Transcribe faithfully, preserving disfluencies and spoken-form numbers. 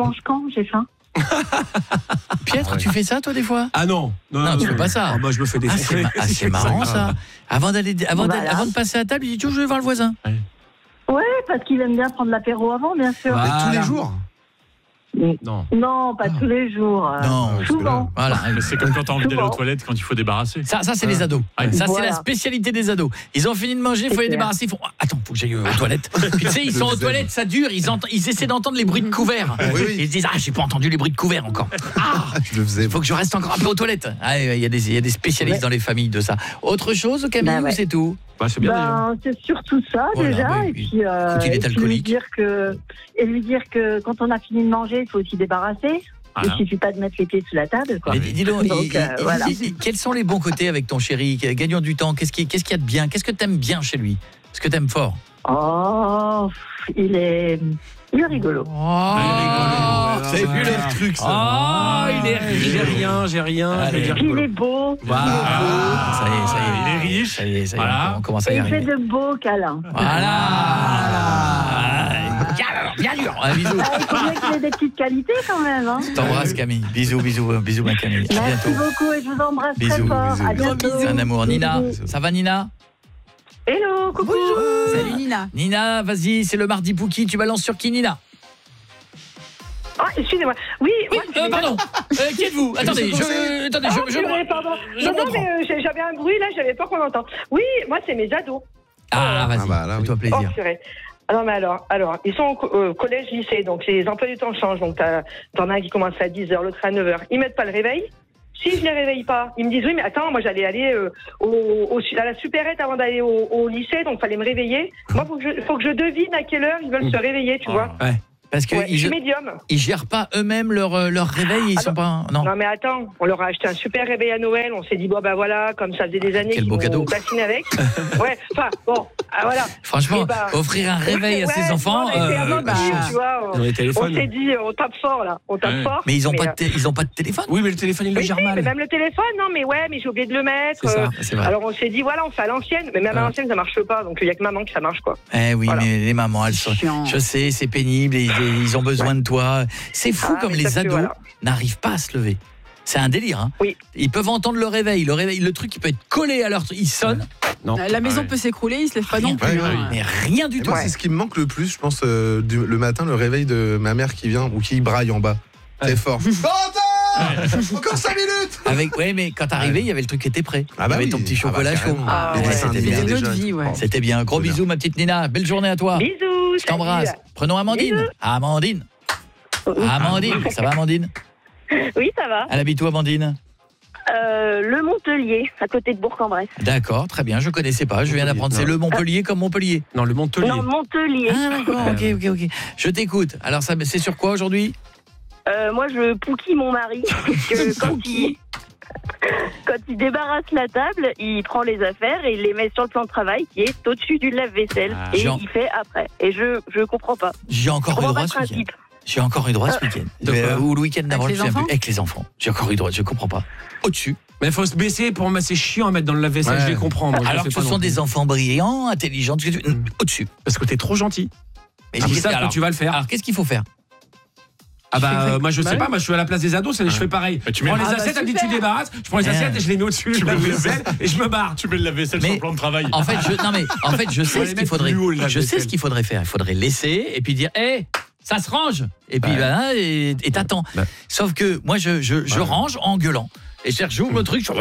mange quand? J'ai faim. Pietre, ah ouais. tu fais ça toi des fois? Ah non, non, non, non tu fais pas ça. Ah, moi je me fais des. Ah, c'est, ma- ah, c'est marrant ça. Avant d'aller, avant, voilà. avant de passer à table, il dit toujours je vais voir le voisin. Ouais, ouais parce qu'il aime bien prendre l'apéro avant, bien sûr. Voilà. Tous les jours? Non. Non, pas ah. tous les jours. Non, souvent. Voilà. C'est comme quand t'as envie d'aller aux toilettes, quand il faut débarrasser. Ça, ça c'est ah. les ados. Ouais. Ça, voilà. c'est la spécialité des ados. Ils ont fini de manger, il faut les débarrasser. Ils font attends, faut que j'aille aux toilettes. Puis tu sais, ils sont aux toilettes, ça dure. Ils, entend, ils essaient d'entendre les bruits de couverts. Oui, oui. Ils se disent ah, j'ai pas entendu les bruits de couverts encore. Ah, je le faisais. Faut que je reste encore un peu aux toilettes. Ah, il y a des, il y a des spécialistes ouais. dans les familles de ça. Autre chose, Camille, bah, ouais. ou c'est tout? Bah, c'est bien. Ben, c'est surtout ça voilà, déjà oui, et puis, euh, il est et puis lui dire que et lui dire que quand on a fini de manger, il faut aussi débarrasser. Ah, il ne suffit pas de mettre les pieds sous la table. Quoi. Mais dis donc, donc il, euh, il, voilà. il, quels sont les bons côtés avec ton chéri? Gagnons du temps. Qu'est-ce qu'il qu'est-ce qu'il y a de bien? Qu'est-ce que tu aimes bien chez lui? Ce que tu aimes fort? Oh, il est, il est rigolo. Oh, il est rigolo. C'est plus le truc ça. Oh, il est rigolo. J'ai rien, j'ai rien. Allez, il est beau. Voilà. Il est beau. Ça y est, ça y est. Il est riche. Ça y est, ça y est. Voilà. On commence à y il arriver. fait de beaux câlins. Voilà. Bien dur. Un bisou. Ah, il faut bien qu'il ait des petites qualités quand même. Hein. T'embrasse Camille. Bisous, bisous, bisous ma Camille. À Merci bientôt. beaucoup et je vous embrasse bisous, très fort. Bisous, à bientôt. C'est un amour. Nina, bisous. Ça va Nina? Hello, coucou. Bonjour. Salut Nina. Nina, vas-y, c'est le mardi Pouki. Tu balances sur qui Nina? Ah, excusez-moi. Oui, oui moi, euh, pardon. euh, qui êtes-vous? Attendez, je, attendez, oh, je, je, purée, pardon. je non, non, mais euh, j'avais un bruit là, j'avais peur qu'on entende. Oui, moi, c'est mes ados. Ah, vas-y, ah bah, là, fais-toi oui. plaisir. Oh, purée. Ah non, mais alors, alors, ils sont au euh, collège, lycée, donc les emplois du temps changent. Donc, t'en as un qui commence à dix heures, l'autre à neuf heures. Ils mettent pas le réveil. Si je les réveille pas, ils me disent oui, mais attends, moi j'allais aller euh, au, au, à la supérette avant d'aller au, au lycée, donc fallait me réveiller. Moi, faut que je, faut que je devine à quelle heure ils veulent mmh. se réveiller, tu oh, vois. Ouais. Parce que ouais, ils, je suis médium. Ils gèrent pas eux-mêmes leur leur réveil, ils ah sont pas non. Non mais attends, on leur a acheté un super réveil à Noël, on s'est dit bon bah voilà, comme ça faisait des années qu'ils vont bassiner avec. Ouais, enfin bon, ah, voilà. Franchement, bah, offrir un réveil à ouais, ses enfants, bon, euh, bah, tu vois, on, on s'est dit on tape fort là, on tape ouais. fort. Mais ils ont mais, pas de t- ils ont pas de téléphone. Oui, mais le téléphone ils le gèrent mal. Mais même le téléphone, non mais ouais, mais j'ai oublié de le mettre. C'est ça, c'est vrai. Alors on s'est dit voilà, on fait à l'ancienne, mais même à l'ancienne ça marche pas, donc il y a que maman que ça marche quoi. Eh oui, mais les mamans elles sont, je sais, c'est pénible, ils ont besoin de toi. C'est fou ah, comme les ados voilà. n'arrivent pas à se lever. C'est un délire. Hein. Oui. Ils peuvent entendre le réveil. Le réveil, le truc, il peut être collé à leur... Il sonne. Non. La maison ah ouais. peut s'écrouler, ils se lèvent pas rien, non plus. Ouais, hein. Mais rien du et tout. Moi, ouais. c'est ce qui me manque le plus, je pense, euh, du, le matin, le réveil de ma mère qui vient ou qui braille en bas. Ouais. C'est fort. Ouais. Encore cinq minutes. Avec, ouais, mais quand t'arrivais, il y avait le truc qui était prêt. Ah bah il y avait oui. ton petit chocolat ah bah, chaud. Ah ouais. C'était bien. C'était notre vie, ouais. C'était bien. Gros bisous, ma petite Nina. Belle journée à toi. Bisous. Je t'embrasse. Prenons Amandine. Bisous. Amandine. Amandine, ça va Amandine? Oui, ça va. Elle habite où Amandine? euh, Le Montpellier, à côté de Bourg-en-Bresse. D'accord, très bien, je connaissais pas, je viens d'apprendre. C'est le Montpellier comme Montpellier? Non, le Montpellier. Non, Montpellier. Ah d'accord, ok, ok, ok. Je t'écoute. Alors ça, c'est sur quoi aujourd'hui? euh, Moi, je pouquille mon mari. Parce que quand il... Quand il débarrasse la table, il prend les affaires et il les met sur le plan de travail qui est au-dessus du lave-vaisselle. Ah, et en... il fait après. Et je je comprends pas. J'ai encore eu droit ce week-end. J'ai encore eu droit ce week-end. Euh, ou le week-end d'avant, je sais plus. Avec les enfants. J'ai encore eu droit, je comprends pas. Au-dessus. Mais il faut se baisser pour c'est chiant à mettre dans le lave-vaisselle, ouais. Je les comprends. Moi, alors que ce sont des enfants brillants, intelligents, mmh. au-dessus. Parce que t'es trop gentil. Mais ils savent que tu vas le faire. Alors qu'est-ce qu'il faut faire? Ah bah euh, moi je sais pas, moi je suis à la place des ados, ça, je fais pareil. Bah, tu je prends les ah assiettes, bah, elle dit tu débarrasses, je prends les assiettes et je les mets au-dessus de la vaisselle et je me barre. Tu mets le lave-vaisselle sur le plan de travail. En fait, je non mais en fait, je sais ce qu'il faudrait je sais ce qu'il faudrait faire, il faudrait laisser et puis dire "Hé, hey, ça se range." Et puis bah, et et t'attends. Bah. Sauf que moi je je, je ouais. range en gueulant. Et cherche j'ouvre le truc, je